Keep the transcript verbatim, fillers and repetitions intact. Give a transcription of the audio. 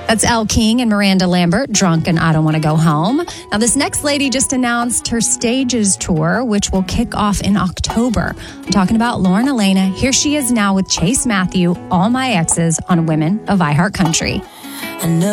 That's Elle King and Miranda Lambert, Drunk and I Don't Want to Go Home. Now, this next lady just announced her Stages tour, which will kick off in October. I'm talking about Lauren Elena. Here she is now with Chase Matthew, All My Exes on Women of iHeart Country. I know